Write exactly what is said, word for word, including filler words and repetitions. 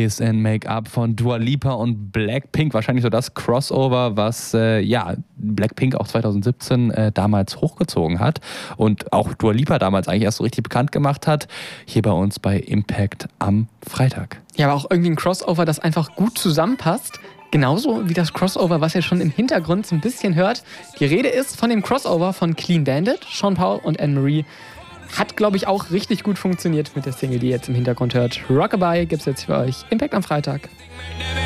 Kiss and Make Up von Dua Lipa und Blackpink. Wahrscheinlich so das Crossover, was äh, ja, Blackpink auch zwanzig siebzehn äh, damals hochgezogen hat und auch Dua Lipa damals eigentlich erst so richtig bekannt gemacht hat. Hier bei uns bei Impact am Freitag. Ja, aber auch irgendwie ein Crossover, das einfach gut zusammenpasst. Genauso wie das Crossover, was ihr schon im Hintergrund so ein bisschen hört. Die Rede ist von dem Crossover von Clean Bandit, Sean Paul und Anne-Marie. Hat, glaube ich, auch richtig gut funktioniert mit der Single, die ihr jetzt im Hintergrund hört. Rockabye gibt's jetzt für euch. Impact am Freitag.